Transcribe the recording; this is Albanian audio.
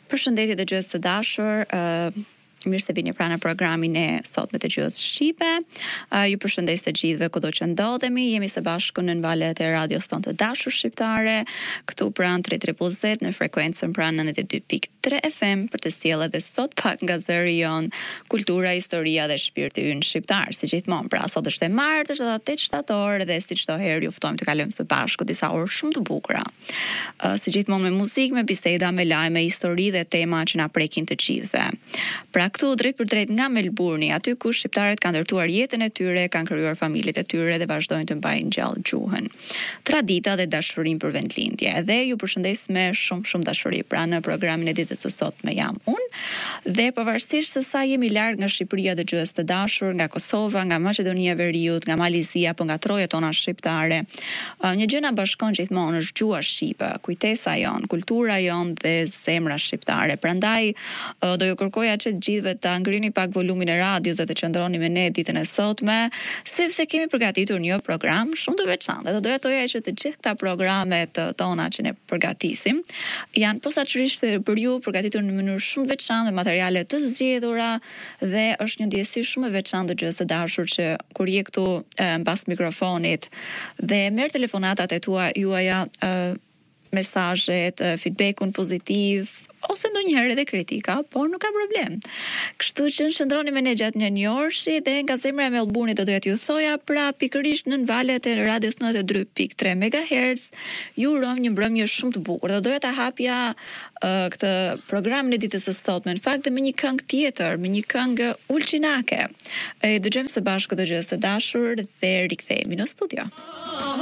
Përshëndetje dëgjues të dashur, mirë se vini pranë programin e sotme të Gjuhës Shqipe. Ju përshëndes të gjithëve kudo që ndodhemi. Jemi së bashku në valët e radios tonë të dashur shqiptare, këtu pranë 33Z në frekuencën pranë 92.3 FM për të sjellë edhe sot pak nga zëri jon, kultura, historia dhe shpirti ynë shqiptar. Si gjithmonë, pra sot është e martë, është 8 shtator dhe si çdo herë ju ftojmë të kalojmë së bashku disa orë shumë të bukura. Si gjithmonë me muzikë, me biseda, me lajme, histori dhe tema që na prekin të gjithëve. Pra këtu drejt për drejt nga Melbourne, aty ku shqiptarët kanë ndërtuar jetën e tyre, kanë krijuar familjet e tyre dhe vazhdojnë të mbajnë gjallë gjuhën, tradita dhe dashurinë për vendlindje. Edhe ju përshëndes me shumë dashuri pra në programin e ditës së sotme jam unë, dhe pavarësisht se sa jemi larg nga Shqipëria dhe gjuhës të dashur, nga Kosova, nga Maqedonia e Veriut, nga Malizia, apo nga trojet tona shqiptare, një gjë na bashkon gjithmonë është gjuha shqipe, kujtesa jon, kultura jon dhe zemra shqiptare. Prandaj do ju kërkoja që të gjithëve ta ngrini pak volumin e radios dhe të qëndroni me ne ditën e sotme, sepse kemi përgatitur një program shumë të veçantë. Do doja toja që të gjithë këta programet tona që ne përgatisim janë posaçërisht për ju përgatitur në mënyrë shumë të veçantë, me materiale të zgjedhura, dhe është një ndjesi shumë e veçantë dëgjues të dashur që kur je këtu mbas mikrofonit dhe merr telefonatat e juaja, mesazhet, feedbackun pozitiv ose ndonjëherë edhe kritika, por nuk ka problem. Kështu që shndroni me ne gjatë një orëshi dhe nga zemra e Melbourne do doja t'ju thoja pra pikërisht në valët e radios 93.3 MHz, ju urojmë një mbrëmje shumë të bukur. Do doja ta hapja këtë programin e ditës së sotme në fakt me një këngë tjetër, me një këngë ulçinake. Dëgjojmë së bashku dëgjues të dashur dhe rikthehemi në studio.